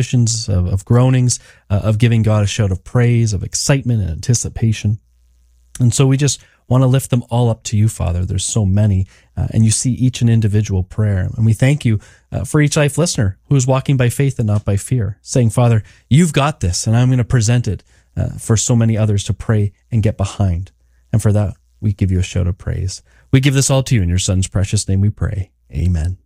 of groanings, of giving God a shout of praise, of excitement and anticipation. And so we just want to lift them all up to you, Father. There's so many, and you see each and individual prayer. And we thank you for each Life listener who is walking by faith and not by fear, saying, Father, you've got this, and I'm going to present it for so many others to pray and get behind. And for that, we give you a shout of praise. We give this all to you in your Son's precious name we pray. Amen.